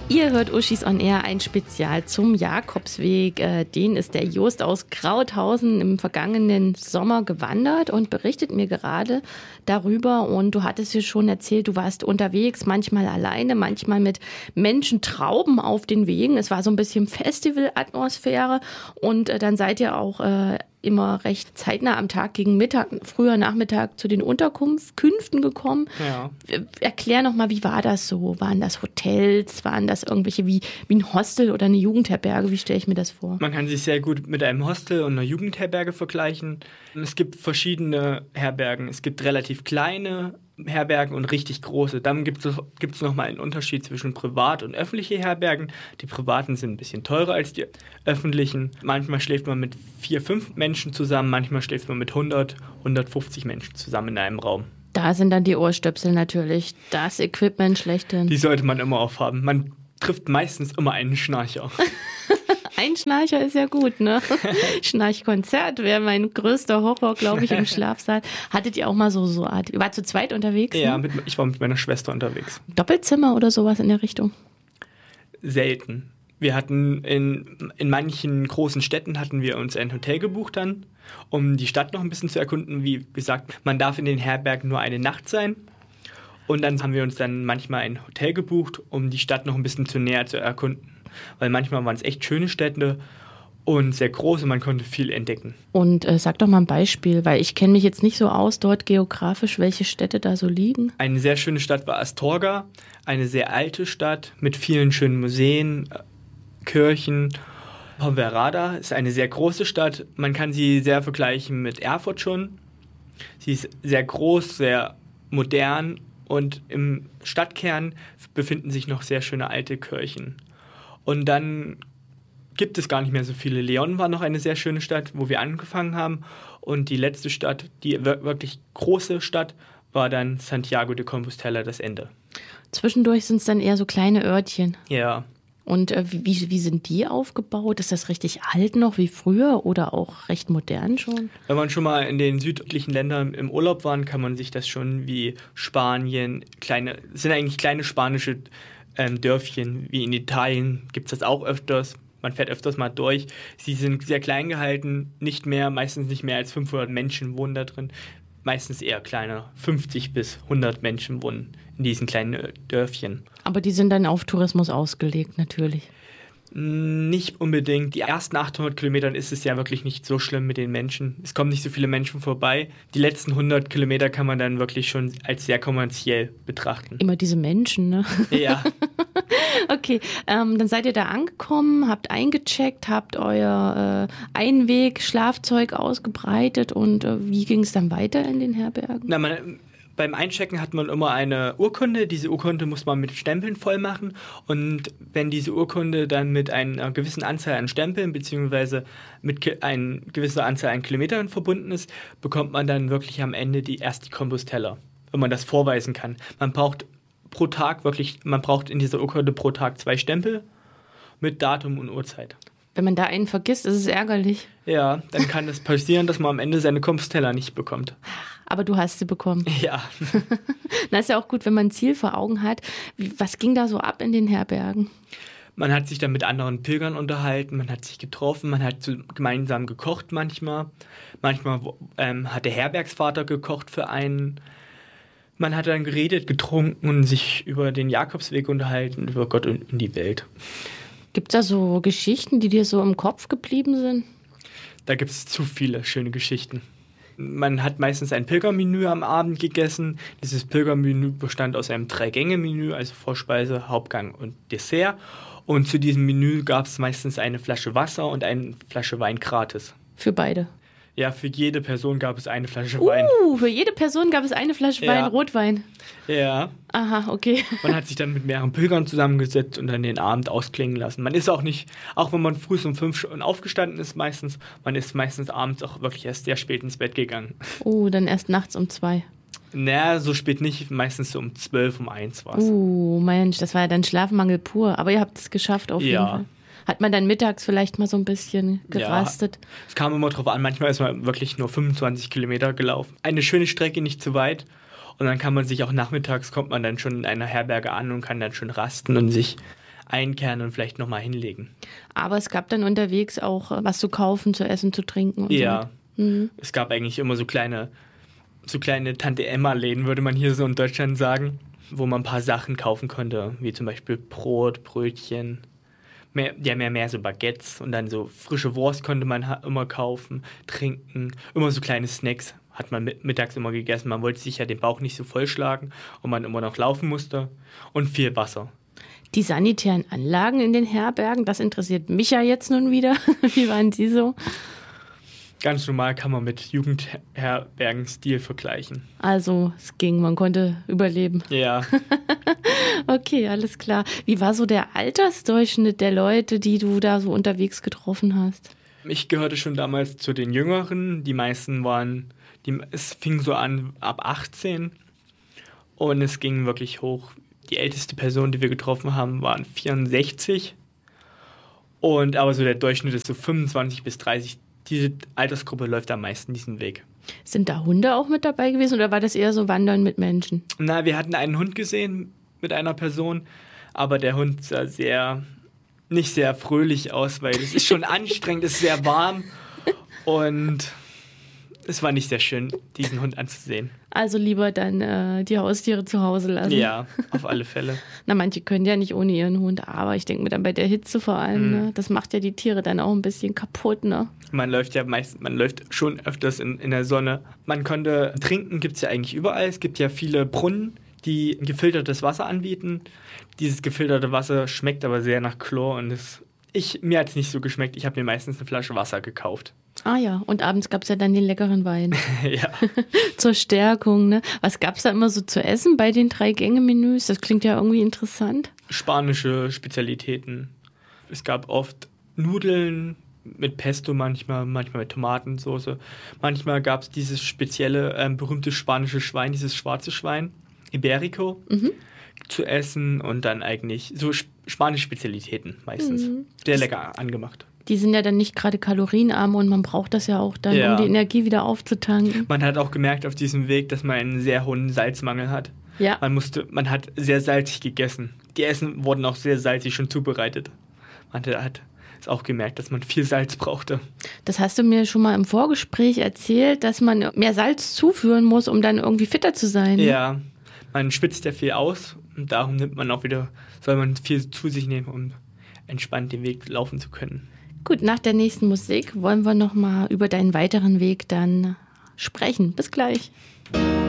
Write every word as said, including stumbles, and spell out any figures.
Ihr hört Uschis on Air, ein Spezial zum Jakobsweg. Den ist der Jost aus Krauthausen im vergangenen Sommer gewandert und berichtet mir gerade darüber. Und du hattest ja schon erzählt, du warst unterwegs, manchmal alleine, manchmal mit Menschentrauben auf den Wegen. Es war so ein bisschen Festivalatmosphäre und dann seid ihr auch äh, immer recht zeitnah am Tag gegen Mittag, früher Nachmittag zu den Unterkünften gekommen. Ja. Erklär noch mal, wie war das so? Waren das Hotels? Waren das irgendwelche wie, wie ein Hostel oder eine Jugendherberge? Wie stelle ich mir das vor? Man kann sich sehr gut mit einem Hostel und einer Jugendherberge vergleichen. Es gibt verschiedene Herbergen. Es gibt relativ kleine Herbergen und richtig große. Dann gibt es gibt's nochmal einen Unterschied zwischen privat und öffentliche Herbergen. Die privaten sind ein bisschen teurer als die öffentlichen. Manchmal schläft man mit vier, fünf Menschen zusammen, manchmal schläft man mit hundert, hundertfünfzig Menschen zusammen in einem Raum. Da sind dann die Ohrstöpsel natürlich, das Equipment schlechthin. Die sollte man immer aufhaben. Man trifft meistens immer einen Schnarcher. Ein Schnarcher ist ja gut, ne? Schnarchkonzert wäre mein größter Horror, glaube ich, im Schlafsaal. Hattet ihr auch mal so so Art? Ihr wart zu zweit unterwegs? Ja, ne? mit, ich war mit meiner Schwester unterwegs. Doppelzimmer oder sowas in der Richtung? Selten. Wir hatten in, in manchen großen Städten hatten wir uns ein Hotel gebucht dann, um die Stadt noch ein bisschen zu erkunden. Wie gesagt, man darf in den Herbergen nur eine Nacht sein. Und dann haben wir uns dann manchmal ein Hotel gebucht, um die Stadt noch ein bisschen zu näher zu erkunden. Weil manchmal waren es echt schöne Städte und sehr groß und man konnte viel entdecken. Und äh, sag doch mal ein Beispiel, weil ich kenne mich jetzt nicht so aus dort geografisch, welche Städte da so liegen. Eine sehr schöne Stadt war Astorga, eine sehr alte Stadt mit vielen schönen Museen, Kirchen. Ponferrada ist eine sehr große Stadt. Man kann sie sehr vergleichen mit Erfurt schon. Sie ist sehr groß, sehr modern und im Stadtkern befinden sich noch sehr schöne alte Kirchen. Und dann gibt es gar nicht mehr so viele. León war noch eine sehr schöne Stadt, wo wir angefangen haben. Und die letzte Stadt, die wirklich große Stadt, war dann Santiago de Compostela, das Ende. Zwischendurch sind es dann eher so kleine Örtchen. Ja. Und äh, wie, wie sind die aufgebaut? Ist das richtig alt noch wie früher oder auch recht modern schon? Wenn man schon mal in den südlichen Ländern im Urlaub war, kann man sich das schon wie Spanien, kleine, es sind eigentlich kleine spanische ähm, Dörfchen, wie in Italien gibt es das auch öfters. Man fährt öfters mal durch. Sie sind sehr klein gehalten, nicht mehr, meistens nicht mehr als fünfhundert Menschen wohnen da drin. Meistens eher kleiner, fünfzig bis hundert Menschen wohnen in diesen kleinen Dörfchen. Aber die sind dann auf Tourismus ausgelegt, natürlich. Nicht unbedingt. Die ersten achthundert Kilometern ist es ja wirklich nicht so schlimm mit den Menschen. Es kommen nicht so viele Menschen vorbei. Die letzten hundert Kilometer kann man dann wirklich schon als sehr kommerziell betrachten. Immer diese Menschen, ne? Ja. Okay, ähm, dann seid ihr da angekommen, habt eingecheckt, habt euer äh, Einweg-Schlafzeug ausgebreitet und äh, wie ging es dann weiter in den Herbergen? Na, man, beim Einchecken hat man immer eine Urkunde. Diese Urkunde muss man mit Stempeln voll machen. Und wenn diese Urkunde dann mit einer gewissen Anzahl an Stempeln beziehungsweise mit einer gewissen Anzahl an Kilometern verbunden ist, bekommt man dann wirklich am Ende die, erst die Compostela, wenn man das vorweisen kann. Man braucht pro Tag wirklich, man braucht in dieser Urkunde pro Tag zwei Stempel mit Datum und Uhrzeit. Wenn man da einen vergisst, ist es ärgerlich. Ja, dann kann es passieren, dass man am Ende seine Compostela nicht bekommt. Aber du hast sie bekommen. Ja. Das ist ja auch gut, wenn man ein Ziel vor Augen hat. Wie, was ging da so ab in den Herbergen? Man hat sich dann mit anderen Pilgern unterhalten, man hat sich getroffen, man hat so gemeinsam gekocht manchmal. Manchmal ähm, hat der Herbergsvater gekocht für einen. Man hat dann geredet, getrunken und sich über den Jakobsweg unterhalten, über Gott und die Welt. Gibt es da so Geschichten, die dir so im Kopf geblieben sind? Da gibt es zu viele schöne Geschichten. Man hat meistens ein Pilgermenü am Abend gegessen. Dieses Pilgermenü bestand aus einem Drei-Gänge-Menü, also Vorspeise, Hauptgang und Dessert. Und zu diesem Menü gab es meistens eine Flasche Wasser und eine Flasche Wein gratis. Für beide? Ja, für jede Person gab es eine Flasche Wein. Uh, für jede Person gab es eine Flasche ja. Wein, Rotwein. Ja. Aha, okay. Man hat sich dann mit mehreren Pilgern zusammengesetzt und dann den Abend ausklingen lassen. Man ist auch nicht, auch wenn man früh um fünf schon aufgestanden ist meistens, man ist meistens abends auch wirklich erst sehr spät ins Bett gegangen. Oh, dann erst nachts um zwei. Naja, so spät nicht, meistens so um zwölf, um eins war es. Oh, Mensch, das war ja dann Schlafmangel pur. Aber ihr habt es geschafft auf ja. jeden Fall. Hat man dann mittags vielleicht mal so ein bisschen gerastet? Ja, es kam immer drauf an. Manchmal ist man wirklich nur fünfundzwanzig Kilometer gelaufen. Eine schöne Strecke, nicht zu weit. Und dann kann man sich auch nachmittags, kommt man dann schon in einer Herberge an und kann dann schon rasten und sich einkehren und vielleicht nochmal hinlegen. Aber es gab dann unterwegs auch äh, was zu kaufen, zu essen, zu trinken und Ja, so. Mhm. es gab eigentlich immer so kleine, so kleine Tante-Emma-Läden, würde man hier so in Deutschland sagen, wo man ein paar Sachen kaufen konnte, wie zum Beispiel Brot, Brötchen, mehr, ja, mehr, mehr so Baguettes und dann so frische Wurst konnte man ha- immer kaufen, trinken, immer so kleine Snacks hat man mit, mittags immer gegessen. Man wollte sich ja den Bauch nicht so vollschlagen und man immer noch laufen musste und viel Wasser. Die sanitären Anlagen in den Herbergen, das interessiert mich ja jetzt nun wieder. Wie waren die so? Ganz normal kann man mit Jugendherbergenstil vergleichen. Also es ging, man konnte überleben. Ja. Okay, alles klar. Wie war so der Altersdurchschnitt der Leute, die du da so unterwegs getroffen hast? Ich gehörte schon damals zu den Jüngeren. Die meisten waren, die, es fing so an ab achtzehn und es ging wirklich hoch. Die älteste Person, die wir getroffen haben, waren vierundsechzig. Und aber so der Durchschnitt ist so fünfundzwanzig bis dreißig. Diese Altersgruppe läuft am meisten diesen Weg. Sind da Hunde auch mit dabei gewesen oder war das eher so Wandern mit Menschen? Na, wir hatten einen Hund gesehen mit einer Person, aber der Hund sah sehr, nicht sehr fröhlich aus, weil es ist schon anstrengend, es ist sehr warm und es war nicht sehr schön, diesen Hund anzusehen. Also lieber dann äh, die Haustiere zu Hause lassen. Ja, auf alle Fälle. Na, manche können ja nicht ohne ihren Hund, aber ich denke mir dann bei der Hitze vor allem, Mhm. ne, das macht ja die Tiere dann auch ein bisschen kaputt, ne? Man läuft ja meist, man läuft schon öfters in, in der Sonne. Man konnte trinken, gibt es ja eigentlich überall. Es gibt ja viele Brunnen, die gefiltertes Wasser anbieten. Dieses gefilterte Wasser schmeckt aber sehr nach Chlor und es, ich, mir hat es nicht so geschmeckt. Ich habe mir meistens eine Flasche Wasser gekauft. Ah ja, und abends gab es ja dann den leckeren Wein. Ja. Zur Stärkung, ne? Was gab es da immer so zu essen bei den Drei-Gänge-Menüs? Das klingt ja irgendwie interessant. Spanische Spezialitäten. Es gab oft Nudeln mit Pesto manchmal, manchmal mit Tomatensauce. Manchmal gab es dieses spezielle, ähm, berühmte spanische Schwein, dieses schwarze Schwein, Iberico, Mhm. zu essen und dann eigentlich so sp- spanische Spezialitäten meistens. Mhm. Sehr lecker angemacht. Die sind ja dann nicht gerade kalorienarm und man braucht das ja auch dann, Ja. um die Energie wieder aufzutanken. Man hat auch gemerkt auf diesem Weg, dass man einen sehr hohen Salzmangel hat. Ja. Man musste, man hat sehr salzig gegessen. Die Essen wurden auch sehr salzig schon zubereitet. Man hat es auch gemerkt, dass man viel Salz brauchte. Das hast du mir schon mal im Vorgespräch erzählt, dass man mehr Salz zuführen muss, um dann irgendwie fitter zu sein. Ne? Ja, man schwitzt ja viel aus und darum nimmt man auch wieder, soll man viel zu sich nehmen, um entspannt den Weg laufen zu können. Gut, nach der nächsten Musik wollen wir noch mal über deinen weiteren Weg dann sprechen. Bis gleich.